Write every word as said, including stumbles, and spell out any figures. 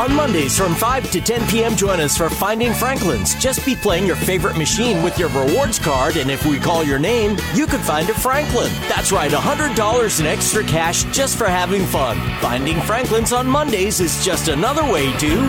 On Mondays from five to ten p.m., join us for Finding Franklin's. Just be playing your favorite machine with your rewards card, and if we call your name, you could find a Franklin. That's right, one hundred dollars in extra cash just for having fun. Finding Franklin's on Mondays is just another way to...